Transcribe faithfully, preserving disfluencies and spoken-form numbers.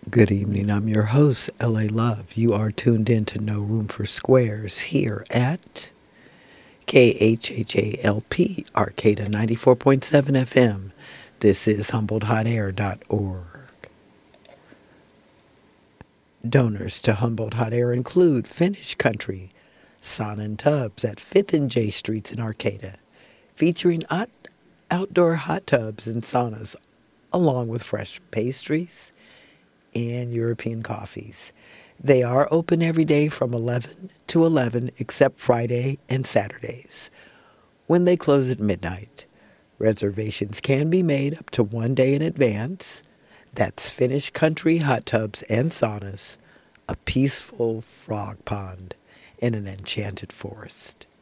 Good evening. I'm your host, L A Love. You are tuned in to No Room for Squares here at K H H A L P, Arcata ninety-four point seven F M. This is humboldt hot air dot org. Donors to Humboldt Hot Air include Finnish Country, Sauna and Tubs at fifth and J Streets in Arcata, featuring out- outdoor hot tubs and saunas, along with fresh pastries and European coffees. They are open every day from eleven to eleven except Friday and Saturdays, when they close at midnight. Reservations can be made up to one day in advance. That's Finnish Country hot tubs and saunas, a peaceful frog pond in an enchanted forest.